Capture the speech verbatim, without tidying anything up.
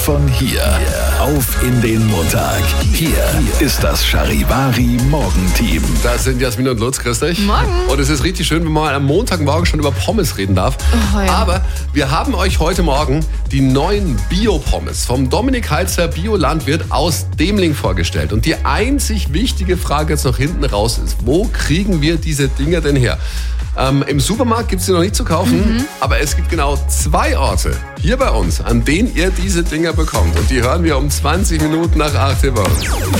von hier auf in den Montag. Hier ist das Charivari Morgenteam. Das sind Jasmin und Lutz, grüß dich. Morgen. Und es ist richtig schön, wenn man am Montagmorgen schon über Pommes reden darf. Oh, ja. Aber wir haben euch heute Morgen die neuen Bio-Pommes vom Dominik Heitzer Bio-Landwirt aus Demling vorgestellt. Und die einzig wichtige Frage jetzt noch hinten raus ist, wo kriegen wir diese Dinger denn her? Ähm, Im Supermarkt gibt es sie noch nicht zu kaufen, mhm. aber es gibt genau zwei Orte hier bei uns, an denen ihr diese Dinger bekommt. Und die hören wir um zwanzig Minuten nach acht Uhr.